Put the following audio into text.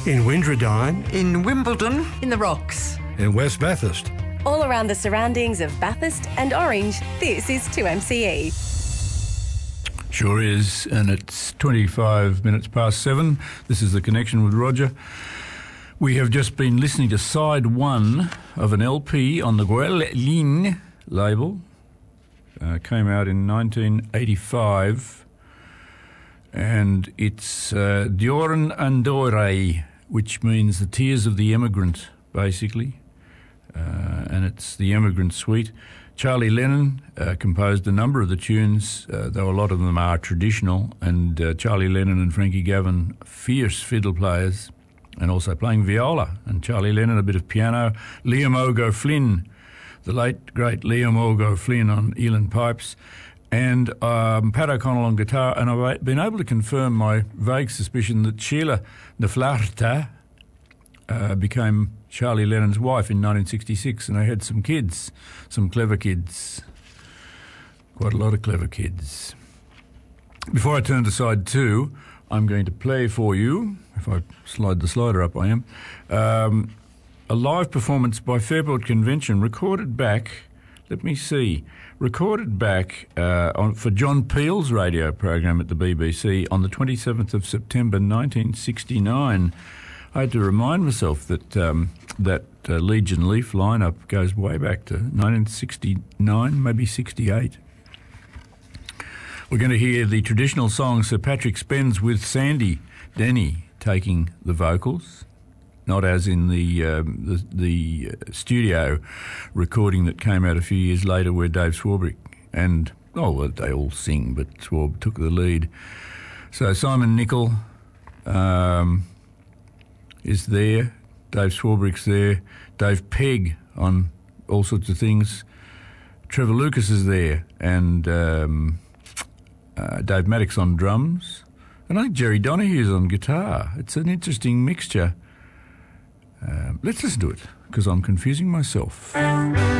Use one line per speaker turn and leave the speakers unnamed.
In Windradine.
In Wimbledon.
In the Rocks.
In West Bathurst.
All around the surroundings of Bathurst and Orange, this is 2MCE.
Sure is, and it's 25 minutes past 7. This is The Connection with Roger. We have just been listening to side one of an LP on the Guerlain label. Came out in 1985, and it's Dioran Andorre, which means the tears of the emigrant, basically. And it's the Emigrant Suite. Charlie Lennon composed a number of the tunes, though a lot of them are traditional, and Charlie Lennon and Frankie Gavin, fierce fiddle players, and also playing viola. And Charlie Lennon, a bit of piano. Liam O'Goflynn, the late, great Liam O'Goflynn on Elan pipes, and Pat O'Connell on guitar. And I've been able to confirm my vague suspicion that Sheila Naflarta became Charlie Lennon's wife in 1966, and they had some kids, some clever kids, quite a lot of clever kids. Before I turn to side two, I'm going to play for you, if I slide the slider up I am, a live performance by Fairport Convention recorded back for John Peel's radio program at the BBC on the 27th of September 1969. I had to remind myself that that Legion Leaf lineup goes way back to 1969, maybe 68. We're going to hear the traditional song Sir Patrick Spens with Sandy Denny taking the vocals, not as in the studio recording that came out a few years later where Dave Swarbrick and, they all sing, but Swarb took the lead. So Simon Nicol is there, Dave Swarbrick's there, Dave Pegg on all sorts of things, Trevor Lucas is there, and Dave Maddox on drums, and I think Jerry Donohue's on guitar. It's an interesting mixture. Let's listen to it, because I'm confusing myself.